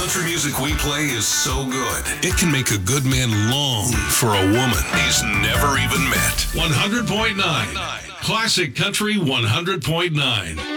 country music we play is so good, it can make a good man long for a woman he's never even met. 100.9. Classic Country 100.9.